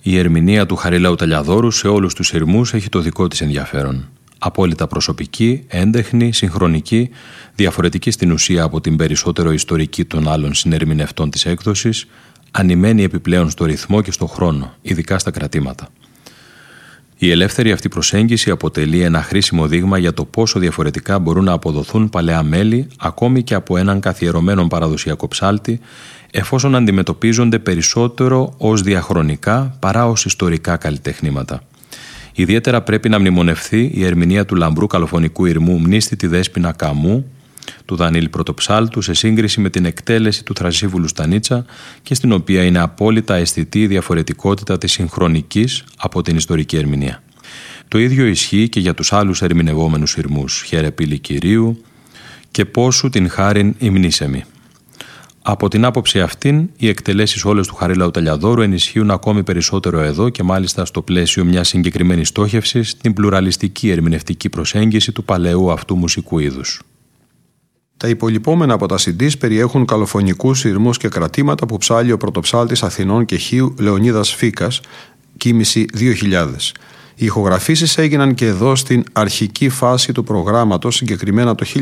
Η ερμηνεία του Χαρίλαου Τελιαδόρου σε όλους τους ηρμούς έχει το δικό της ενδιαφέρον. Απόλυτα προσωπική, έντεχνη, συγχρονική, διαφορετική στην ουσία από την περισσότερο ιστορική των άλλων συνερμηνευτών της έκδοσης, ανημένη επιπλέον στο ρυθμό και στο χρόνο, ειδικά στα κρατήματα. Η ελεύθερη αυτή προσέγγιση αποτελεί ένα χρήσιμο δείγμα για το πόσο διαφορετικά μπορούν να αποδοθούν παλαιά μέλη ακόμη και από έναν καθιερωμένο παραδοσιακό ψάλτη, εφόσον αντιμετωπίζονται περισσότερο ως διαχρονικά παρά ως ιστορικά καλλιτεχνήματα. Ιδιαίτερα πρέπει να μνημονευθεί η ερμηνεία του λαμπρού καλοφωνικού ηρμού «Μνήστη Δέσποινα Καμού» του Δανίλη Πρωτοψάλτου σε σύγκριση με την εκτέλεση του Θρασίβουλου Στανίτσα και στην οποία είναι απόλυτα αισθητή η διαφορετικότητα της συγχρονικής από την ιστορική ερμηνεία. Το ίδιο ισχύει και για τους άλλους ερμηνευόμενους ηρμούς «Χαίρε πύλη Κυρίου» και «Πόσου την χάριν υμνήσεμι». Από την άποψη αυτήν, οι εκτελέσεις όλες του Χαρίλαου Τελιαδόρου ενισχύουν ακόμη περισσότερο εδώ και μάλιστα στο πλαίσιο μιας συγκεκριμένης στόχευσης την πλουραλιστική ερμηνευτική προσέγγιση του παλαιού αυτού μουσικού είδους. Τα υπολοιπόμενα από τα CDs περιέχουν καλοφωνικούς ηρμούς και κρατήματα που ψάλλει ο πρωτοψάλτης Αθηνών και Χίου Λεωνίδας Φίκας, κοίμηση 2000. Οι ηχογραφήσεις έγιναν και εδώ στην αρχική φάση του προγράμματος, συγκεκριμένα το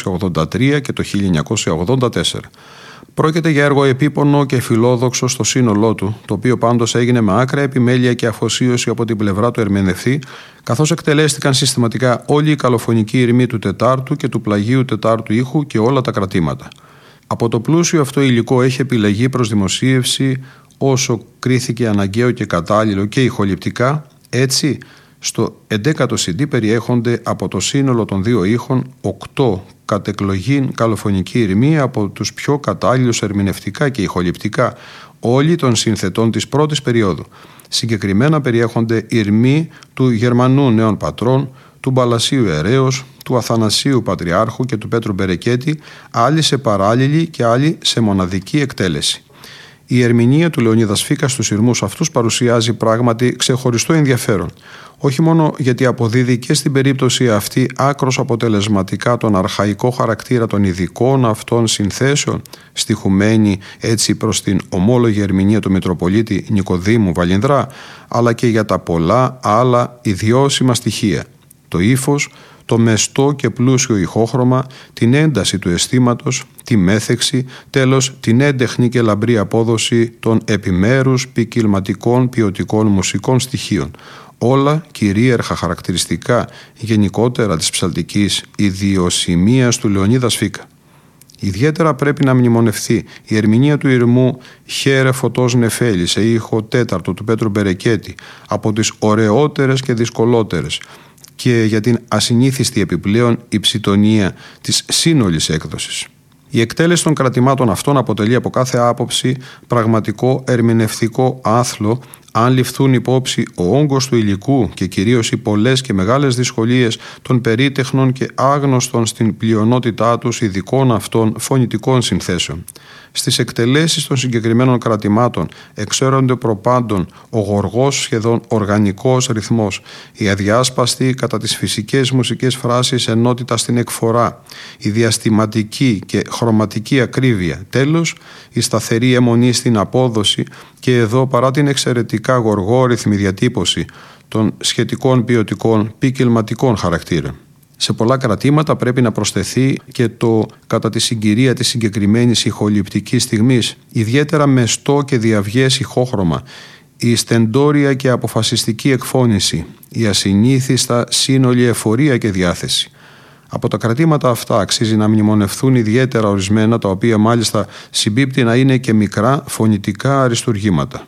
1983 και το 1984. Πρόκειται για έργο επίπονο και φιλόδοξο στο σύνολό του, το οποίο πάντως έγινε με άκρα επιμέλεια και αφοσίωση από την πλευρά του ερμηνευτή, καθώς εκτελέστηκαν συστηματικά όλοι οι καλοφωνικοί ηρμοί του τετάρτου και του πλαγίου τετάρτου ήχου και όλα τα κρατήματα. Από το πλούσιο αυτό υλικό έχει επιλεγεί προς δημοσίευση όσο κρίθηκε αναγκαίο και κατάλληλο και ηχοληπτικά, έτσι στο 11ο CD περιέχονται από το σύνολο των δύο ήχων 8 κατ' εκλογήν καλοφωνικοί ηρμοί από τους πιο κατάλληλους ερμηνευτικά και ηχοληπτικά όλοι των συνθετών της πρώτης περίοδου. Συγκεκριμένα περιέχονται ηρμοί του Γερμανού Νέων Πατρών, του Μπαλασίου Ερέως, του Αθανασίου Πατριάρχου και του Πέτρου Μπερεκέτη, άλλοι σε παράλληλη και άλλοι σε μοναδική εκτέλεση. Η ερμηνεία του Λεωνίδας Φίκα στους ηρμούς αυτούς παρουσιάζει πράγματι ξεχωριστό ενδιαφέρον. Όχι μόνο γιατί αποδίδει και στην περίπτωση αυτή άκρως αποτελεσματικά τον αρχαϊκό χαρακτήρα των ειδικών αυτών συνθέσεων, στιχουμένη έτσι προς την ομόλογη ερμηνεία του Μητροπολίτη Νικοδήμου Βαλινδρά, αλλά και για τα πολλά άλλα ιδιώσιμα στοιχεία. Το ύφος, το μεστό και πλούσιο ηχόχρωμα, την ένταση του αισθήματος, τη μέθεξη, τέλος την έντεχνη και λαμπρή απόδοση των επιμέρους ποικιλματικών ποιοτικών μουσικών στοιχείων. Όλα κυρίαρχα χαρακτηριστικά γενικότερα της ψαλτικής ιδιοσημείας του Λεωνίδας Φίκα. Ιδιαίτερα πρέπει να μνημονευθεί η ερμηνεία του ηρμού «Χαίρε φωτός νεφέλη» σε ήχο τέταρτο του Πέτρου Μπερεκέτη, από τις ωραιότερες και δυσκολότερες, και για την ασυνήθιστη επιπλέον υψιτονία της σύνολης έκδοσης. Η εκτέλεση των κρατημάτων αυτών αποτελεί από κάθε άποψη πραγματικό ερμηνευτικό άθλο, αν ληφθούν υπόψη ο όγκος του υλικού και κυρίως οι πολλές και μεγάλες δυσκολίες των περίτεχνων και άγνωστων στην πλειονότητά τους ειδικών αυτών φωνητικών συνθέσεων. Στις εκτελέσεις των συγκεκριμένων κρατημάτων εξέρονται προπάντων ο γοργός σχεδόν οργανικός ρυθμός, η αδιάσπαστη κατά τις φυσικές μουσικές φράσεις ενότητα στην εκφορά, η διαστηματική και χρωματική ακρίβεια, τέλος η σταθερή αιμονή στην απόδοση και εδώ παρά την εξαιρετικά γοργόρυθμη διατύπωση των σχετικών ποιοτικών ποικιλματικών χαρακτήρων. Σε πολλά κρατήματα πρέπει να προσθεθεί και το κατά τη συγκυρία της συγκεκριμένης ηχοληπτικής στιγμής, ιδιαίτερα μεστό και διαυγές ηχόχρωμα, η στεντόρια και αποφασιστική εκφώνηση, η ασυνήθιστα σύνολη εφορία και διάθεση. Από τα κρατήματα αυτά αξίζει να μνημονευθούν ιδιαίτερα ορισμένα, τα οποία μάλιστα συμπίπτει να είναι και μικρά φωνητικά αριστουργήματα.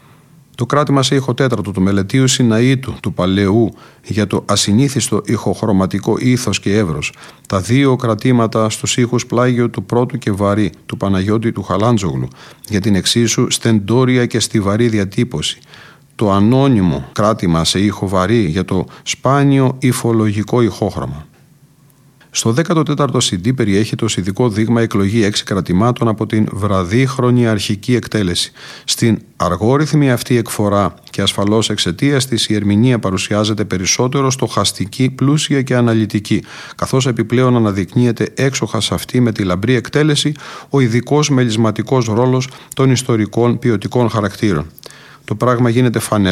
Το κράτημα σε ήχο τέταρτο του Μελετίου Σιναήτου του Παλαιού για το ασυνήθιστο ηχοχρωματικό ήθος και εύρος, τα δύο κρατήματα στους ήχους πλάγιο του Πρώτου και Βαρύ του Παναγιώτη του Χαλάντζογλου για την εξίσου στεντόρια και στιβαρή διατύπωση, το ανώνυμο κράτημα σε ήχο βαρύ για το σπάνιο υφολογικό ηχόχρωμα. Στο 14ο CD περιέχεται ως ειδικό δείγμα εκλογή 6 κρατημάτων από την βραδύχρονη αρχική εκτέλεση. Στην αργόρυθμη αυτή εκφορά και ασφαλώς εξαιτίας της η ερμηνεία παρουσιάζεται περισσότερο στοχαστική, πλούσια και αναλυτική, καθώς επιπλέον αναδεικνύεται έξοχα σε αυτή με τη λαμπρή εκτέλεση ο ειδικός μελισματικός ρόλος των ιστορικών ποιοτικών χαρακτήρων. το πράγμα γίνεται φανερό